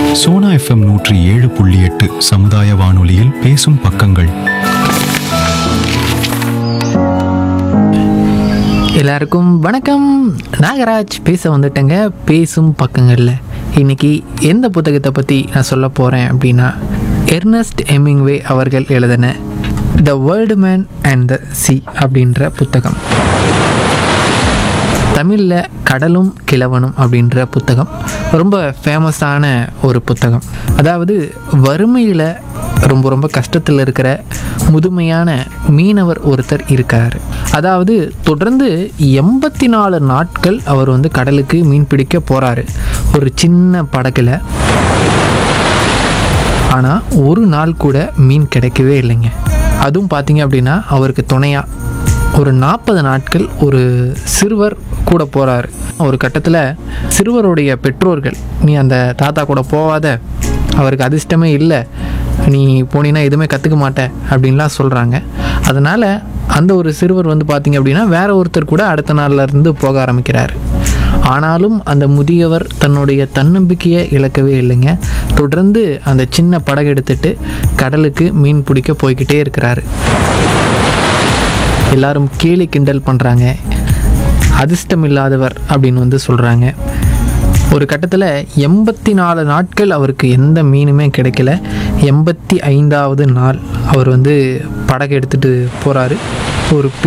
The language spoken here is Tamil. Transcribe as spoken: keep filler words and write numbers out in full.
சோனா எஃப்எம் நூற்றி ஏழு புள்ளி எட்டு சமுதாய வானொலியில் பேசும் பக்கங்கள். எல்லாருக்கும் வணக்கம். நாகராஜ் பேச வந்துட்டேங்க. பேசும் பக்கங்களில் இன்னைக்கு எந்த புத்தகத்தை பற்றி நான் சொல்ல போகிறேன் அப்படின்னா, எர்னஸ்ட் ஹெமிங்வே அவர்கள் எழுதின the world man and the C அப்படின்ற புத்தகம். தமிழில் கடலும் கிழவனும் அப்படின்ற புத்தகம் ரொம்ப ஃபேமஸான ஒரு புத்தகம். அதாவது வறுமையில் ரொம்ப ரொம்ப கஷ்டத்தில் இருக்கிற முதுமையான மீனவர் ஒருத்தர் இருக்கார். அதாவது தொடர்ந்து எண்பத்தி நாலு நாட்கள் அவர் வந்து கடலுக்கு மீன் பிடிக்க போகிறாரு ஒரு சின்ன படகுல. ஆனால் ஒரு நாள் கூட மீன் கிடைக்கவே இல்லைங்க. அதுவும் பார்த்தீங்க அப்படின்னா அவருக்கு துணையாக ஒரு நாற்பது நாட்கள் ஒரு சிறுவர் கூட போகிறாரு. ஒரு கட்டத்தில் சிறுவருடைய பெற்றோர்கள், நீ அந்த தாத்தா கூட போகாத, அவருக்கு அதிர்ஷ்டமே இல்லை, நீ போனீன்னா எதுவுமே கற்றுக்க மாட்டேன் அப்படின்லாம் சொல்கிறாங்க. அதனால் அந்த ஒரு சிறுவர் வந்து பார்த்திங்க அப்படின்னா வேற ஒருத்தர் கூட அடுத்த நாள்லேருந்து போக ஆரம்பிக்கிறார். ஆனாலும் அந்த முதியவர் தன்னுடைய தன்னம்பிக்கையை இழக்கவே இல்லைங்க. தொடர்ந்து அந்த சின்ன படகு எடுத்துட்டு கடலுக்கு மீன் பிடிக்க போய்கிட்டே இருக்கிறாரு. எல்லாரும் கேலி கிண்டல் பண்ணுறாங்க, அதிர்ஷ்டம் இல்லாதவர் அப்படின்னு வந்து சொல்கிறாங்க. ஒரு கட்டத்தில் எண்பத்தி நாலு நாட்கள் அவருக்கு எந்த மீனுமே கிடைக்கல. எண்பத்தி ஐந்தாவது நாள் அவர் வந்து படகு எடுத்துகிட்டு போகிறாரு. ஒரு